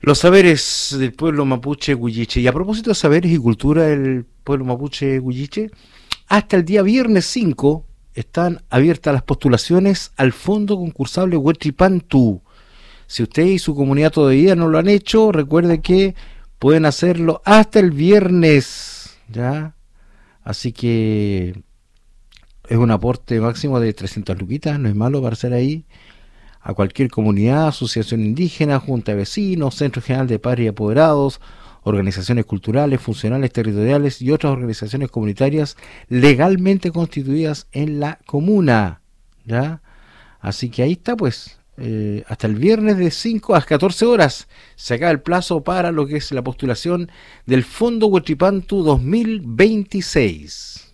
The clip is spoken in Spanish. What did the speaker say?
Los saberes del pueblo mapuche huilliche. Y a propósito de saberes y cultura del pueblo mapuche huilliche, hasta el día viernes 5 están abiertas las postulaciones al fondo concursable Huetripantu. Si usted y su comunidad todavía no lo han hecho, recuerde que pueden hacerlo hasta el viernes, ¿ya? Así que es un aporte máximo de 300 luquitas, no es malo para hacer ahí a cualquier comunidad, asociación indígena, junta de vecinos, centro general de padres y apoderados, organizaciones culturales, funcionales territoriales y otras organizaciones comunitarias legalmente constituidas en la comuna, ¿ya? Así que ahí está, pues, hasta el viernes de 5 a 14 horas se acaba el plazo para lo que es la postulación del Fondo Huetripantu 2026.